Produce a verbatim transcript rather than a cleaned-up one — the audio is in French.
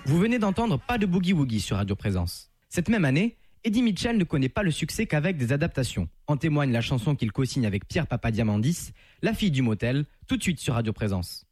Vous venez d'entendre Pas de Boogie Woogie sur Radio Présence. Cette même année, Eddie Mitchell ne connaît pas le succès qu'avec des adaptations. En témoigne la chanson qu'il co-signe avec Pierre Papadiamandis, La fille du motel, tout de suite sur Radio Présence.